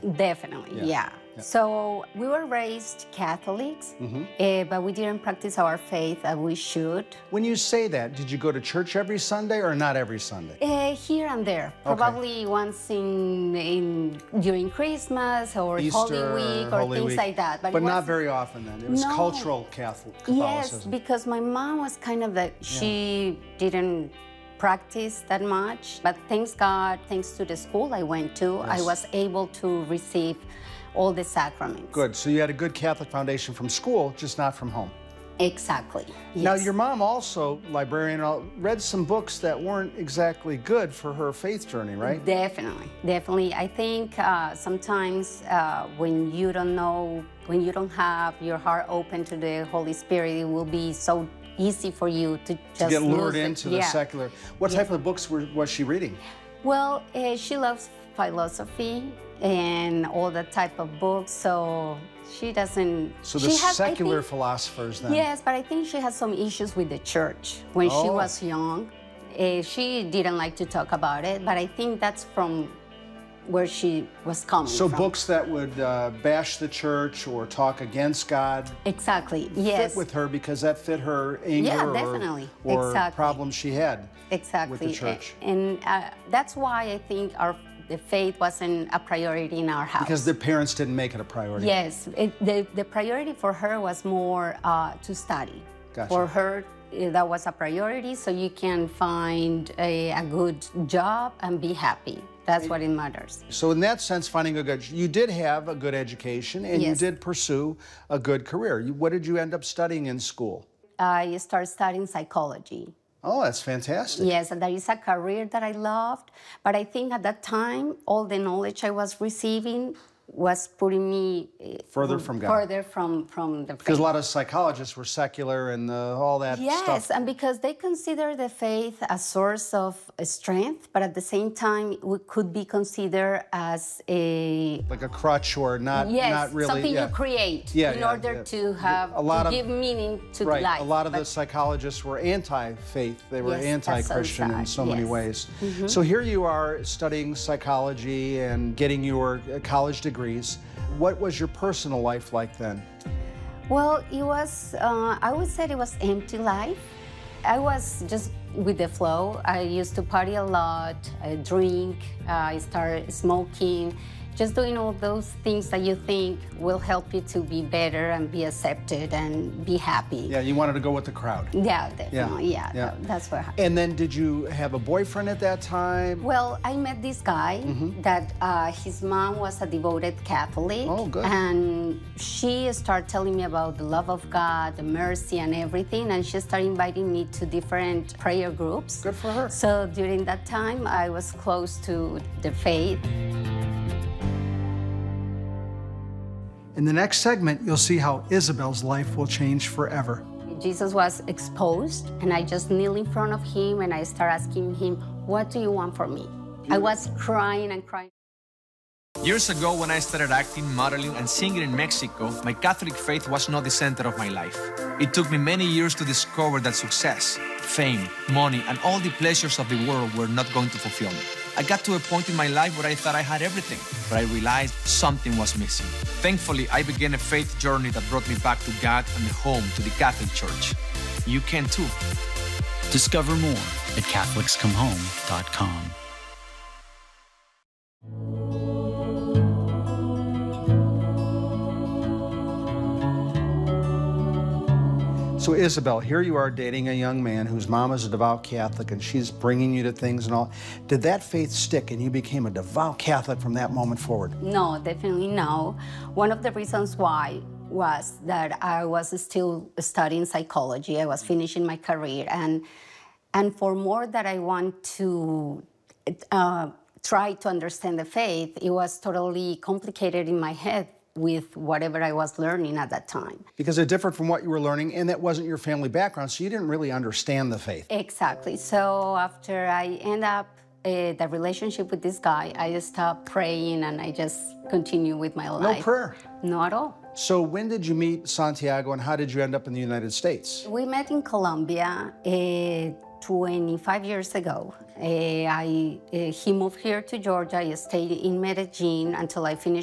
Definitely, yeah. So we were raised Catholics, but we didn't practice our faith as we should. When you say that, did you go to church every Sunday or not every Sunday? Here and there, probably once during Christmas or Easter, Holy Week or Holy things Week. like that. But not very often then. It was cultural Catholicism. Yes, because my mom was kind of she didn't practice that much. But thanks God, thanks to the school I went to, I was able to receive all the sacraments. Good. So you had a good Catholic foundation from school, just not from home. Exactly. Yes. Now, your mom also, librarian, read some books that weren't exactly good for her faith journey, right? Definitely, definitely. I think sometimes when you don't have your heart open to the Holy Spirit, it will be so easy for you to just get lured into the secular. What type of books was she reading? Well, she loves philosophy and all that type of books, so she doesn't... So the secular philosophers then? Yes, but I think she has some issues with the church. When she was young, she didn't like to talk about it, but I think that's from where she was coming from. So books that would bash the church or talk against God. Exactly, yes. Fit with her because that fit her anger or problems she had with the church. And that's why I think the faith wasn't a priority in our house. Because the parents didn't make it a priority. Yes, the priority for her was more to study. Gotcha. For her, that was a priority, so you can find a good job and be happy. That's what it matters. So in that sense, you did have a good education and you did pursue a good career. What did you end up studying in school? I started studying psychology. Oh, that's fantastic. Yes, and that is a career that I loved. But I think at that time, all the knowledge I was receiving was putting me further from God. Further from the faith. Because a lot of psychologists were secular and all that stuff. Yes, and because they consider the faith a source of strength, but at the same time, it could be considered as like a crutch or not really. Something you create in order to give meaning to life. A lot of the psychologists were anti-faith. They were anti-Christian in so many ways. So here you are studying psychology and getting your college degree. What was your personal life like then? Well, it was, I would say it was empty life. I was just with the flow. I used to party a lot, I drink, I started smoking, just doing all those things that you think will help you to be better and be accepted and be happy. Yeah, you wanted to go with the crowd. Yeah, definitely. Yeah. That's what happened. And then did you have a boyfriend at that time? Well, I met this guy that his mom was a devoted Catholic. Oh, good. And she started telling me about the love of God, the mercy and everything, and she started inviting me to different prayer groups. Good for her. So during that time, I was close to the faith. In the next segment, you'll see how Isabel's life will change forever. Jesus was exposed, and I just kneel in front of him, and I start asking him, what do you want from me? I was crying and crying. Years ago, when I started acting, modeling, and singing in Mexico, my Catholic faith was not the center of my life. It took me many years to discover that success, fame, money, and all the pleasures of the world were not going to fulfill me. I got to a point in my life where I thought I had everything, but I realized something was missing. Thankfully, I began a faith journey that brought me back to God and home to the Catholic Church. You can too. Discover more at CatholicsComeHome.com. So Isabel, here you are dating a young man whose mom is a devout Catholic and she's bringing you to things and all. Did that faith stick and you became a devout Catholic from that moment forward? No, definitely no. One of the reasons why was that I was still studying psychology. I was finishing my career, and for more that I want to try to understand the faith, it was totally complicated in my head with whatever I was learning at that time. Because it differed from what you were learning, and that wasn't your family background, so you didn't really understand the faith. Exactly. So after I end up the relationship with this guy, I stopped praying and I just continue with my life. No prayer? No at all. So when did you meet Santiago, and how did you end up in the United States? We met in Colombia 25 years ago. He moved here to Georgia. I stayed in Medellin until I finished